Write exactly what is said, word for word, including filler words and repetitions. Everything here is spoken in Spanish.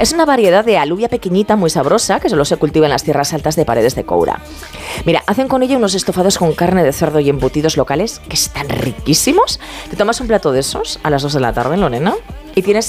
Es una variedad de alubia pequeñita, muy sabrosa, que solo se cultiva en las tierras altas de Paredes de Coura. Mira, hacen con ella unos estofados con carne de cerdo y embutidos locales que están riquísimos. Te tomas un plato de esos a las dos de la tarde, Lorena, y tienes